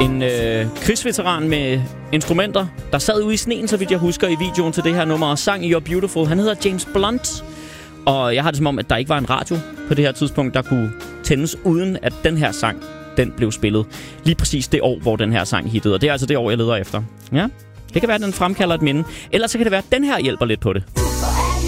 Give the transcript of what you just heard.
En krigsveteran med instrumenter, der sad ude i sneen, så vidt jeg husker, i videoen til det her nummer, og sang You're Beautiful. Han hedder James Blunt, og jeg har det som om, at der ikke var en radio på det her tidspunkt, der kunne tændes, uden at den her sang, den blev spillet. Lige præcis det år, hvor den her sang hittede, og det er altså det år, jeg leder efter. Ja, det kan være, at den fremkalder et minde. Ellers så kan det være, at den her hjælper lidt på det.